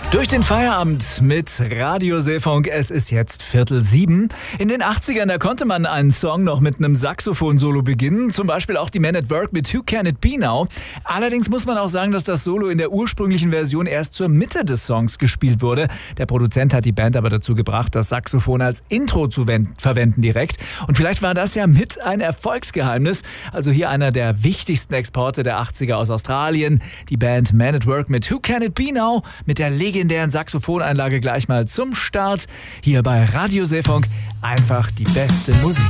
Durch den Feierabend mit Radio Seefunk. Es ist jetzt 6:45. In den 80ern, da konnte man einen Song noch mit einem Saxophon-Solo beginnen. Zum Beispiel auch die Men at Work mit Who Can It Be Now. Allerdings muss man auch sagen, dass das Solo in der ursprünglichen Version erst zur Mitte des Songs gespielt wurde. Der Produzent hat die Band aber dazu gebracht, das Saxophon als Intro zu verwenden direkt. Und vielleicht war das ja mit ein Erfolgsgeheimnis. Also hier einer der wichtigsten Exporte der 80er aus Australien. Die Band Men at Work mit Who Can It Be Now mit der legendären Saxophoneinlage gleich mal zum Start. Hier bei Radio Seefunk einfach die beste Musik.